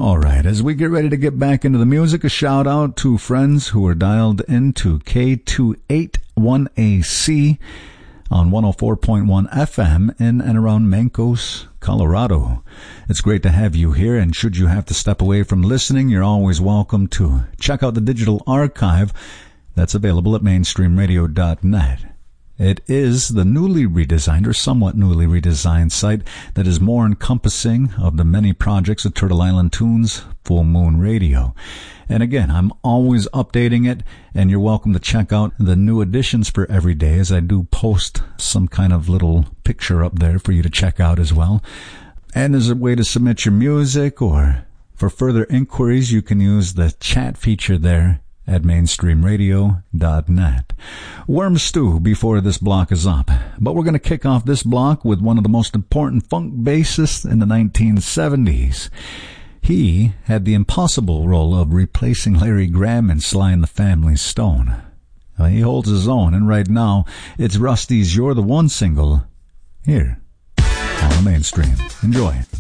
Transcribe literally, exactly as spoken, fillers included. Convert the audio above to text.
All right, as we get ready to get back into the music, a shout out to friends who are dialed into K two eighty-one A C on one oh four point one F M in and around Mancos, Colorado. It's great to have you here, and should you have to step away from listening, you're always welcome to check out the digital archive that's available at mainstream radio dot net. It is the newly redesigned, or somewhat newly redesigned site that is more encompassing of the many projects of Turtle Island Tunes Full Moon Radio. And again, I'm always updating it, and you're welcome to check out the new additions for every day, as I do post some kind of little picture up there for you to check out as well. And as a way to submit your music, or for further inquiries, you can use the chat feature there at mainstream radio dot net. Worm stew before this block is up, but we're going to kick off this block with one of the most important funk bassists in the nineteen seventies. He had the impossible role of replacing Larry Graham in Sly and the Family Stone. Well, he holds his own, and right now it's Rusty's You're the One single here on the Mainstream. Enjoy.